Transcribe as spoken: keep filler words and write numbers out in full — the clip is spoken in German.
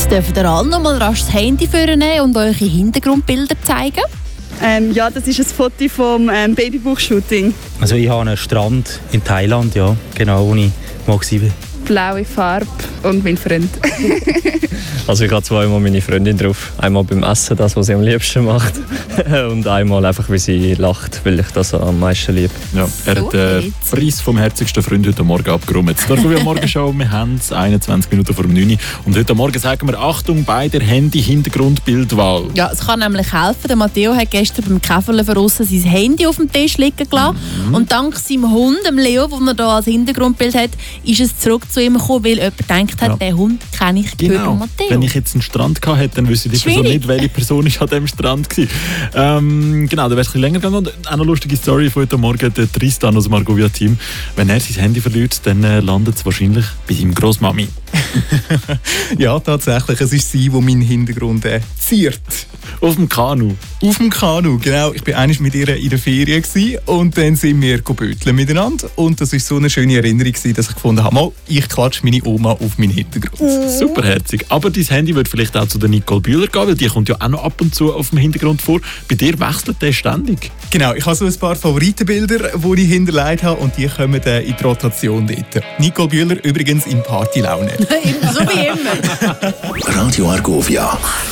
dürft ihr alle noch mal rasch das Handy vornehmen und eure Hintergrundbilder zeigen. Ähm, ja, das ist ein Foto vom ähm, Babybuch-Shooting. Also ich habe einen Strand in Thailand, ja, genau, wo ich mal war. Blaue Farbe und mein Freund. Also ich habe zweimal meine Freundin drauf. Einmal beim Essen, das, was sie am liebsten macht. Und einmal einfach, wie sie lacht, weil ich das am meisten liebe. Ja, er hat den Preis vom herzigsten Freund heute Morgen abgeräumt. Da kommen wir am Morgen schon. Wir haben es einundzwanzig Minuten vor neun Uhr. Und heute Morgen sagen wir Achtung bei der Handy-Hintergrundbildwahl. Ja, es kann nämlich helfen. Der Matteo hat gestern beim Käferle draussen sein Handy auf dem Tisch liegen gelassen. Mhm. Und dank seinem Hund, dem Leo, den er hier als Hintergrundbild hat, ist es zurück zu ihm gekommen, weil jemand gedacht hat, ja, den Hund kenne ich, gehört genau. Matteo. Wenn ich jetzt einen Strand gehabt hätte, dann wüsste die Person nicht, welche Person ist an diesem Strand war. Ähm, genau, da wäre es ein bisschen länger gegangen. Und auch eine lustige Story von heute Morgen, der Tristan aus dem Argovia-Team. Wenn er sein Handy verliert, dann äh, landet es wahrscheinlich bei seinem Grossmami. Ja, tatsächlich. Es ist sie, die meinen Hintergrund äh, ziert. Auf dem Kanu? Auf dem Kanu, genau. Ich war einmal mit ihr in der Ferien gewesen, und dann sind wir böteln miteinander. Und das war so eine schöne Erinnerung, dass ich gefunden habe, mal, ich klatsche meine Oma auf meinen Hintergrund. Superherzig. Aber dein Handy wird vielleicht auch zu der Nicole Bühler gehen, weil die kommt ja auch noch ab und zu auf dem Hintergrund vor. Bei dir wechselt der ständig. Genau, ich habe so ein paar Favoritenbilder, die ich hinterlegt habe, und die kommen äh, in die Rotation dort. Nicole Bühler übrigens in Partylaune. So wie immer. Radio Argovia.